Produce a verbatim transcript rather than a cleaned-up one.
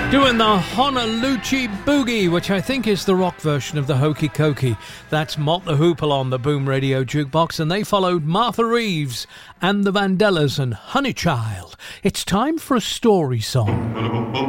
Doing the Honolulu Boogie, which I think is the rock version of the Hokey Cokey. That's Mott the Hoople on the Boom Radio Jukebox, and they followed Martha Reeves and the Vandellas and Honey Child. It's time for a story song.